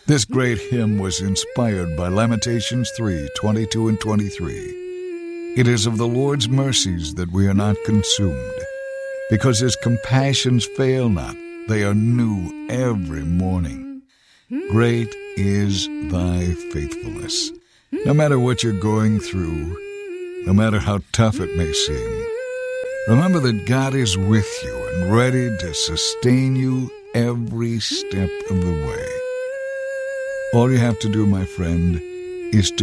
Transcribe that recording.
This great hymn was inspired by Lamentations 3:22 and 23. It is of the Lord's mercies that we are not consumed, because his compassions fail not. They are new every morning. Great is thy faithfulness. No matter what you're going through, no matter how tough it may seem, remember that God is with you and ready to sustain you every step of the way. All you have to do, my friend, is to